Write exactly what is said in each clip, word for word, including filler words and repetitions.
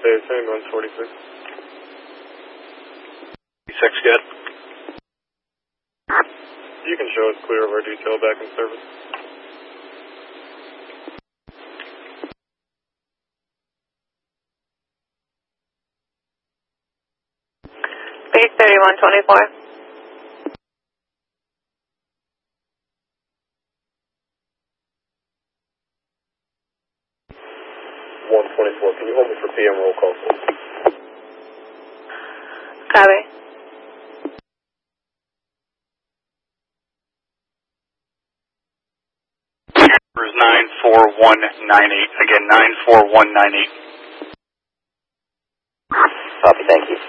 Base, ambulance forty-six. six good. You can show us clear of our detail back in service. Base thirty-one twenty-four. one twenty-four, can you hold me for P M roll call, please? Copy. Numbers nine four one nine eight. Again, nine four one nine eight. Copy, thank you.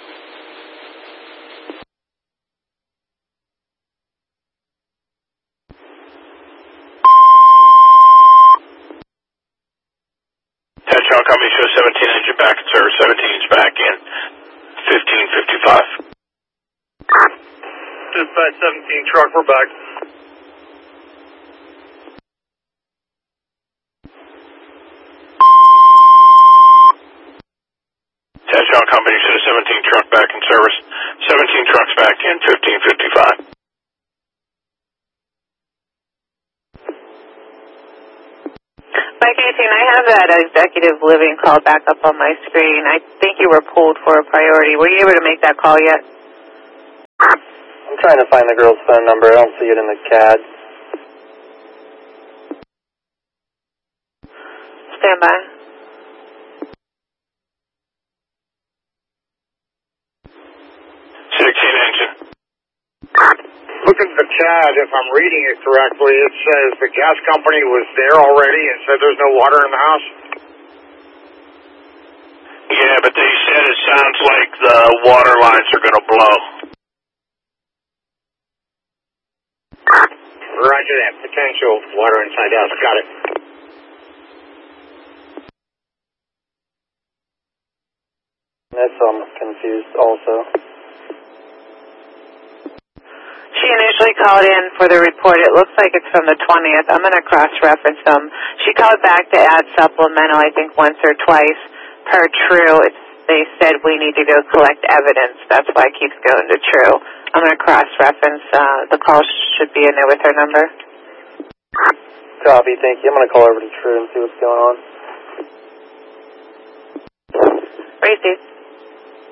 Touchdown company show seventeen engine back in service, seventeen inch back in, fifteen fifty-five. Dispatch seventeen truck, we're back. Touchdown company show seventeen truck back in service, seventeen trucks back in, fifteen fifty-five. Mike eighteen, I have that executive living call back up on my screen. I think you were pulled for a priority. Were you able to make that call yet? I'm trying to find the girl's phone number. I don't see it in the C A D. Stand by. sixteen engine. Looking at the C A D, if I'm reading it correctly, it says the gas company was there already and said there's no water in the house. Yeah, but they said it sounds like the water lines are going to blow. Roger that. Potential water inside the house. Got it. That's um confused also. She initially called in for the report. It looks like it's from the twentieth. I'm going to cross-reference them. She called back to add supplemental, I think, once or twice. Per True, it's, they said we need to go collect evidence. That's why it keeps going to True. I'm going to cross-reference. Uh, the call should be in there with her number. Copy, thank you. I'm going to call over to True and see what's going on. Receive.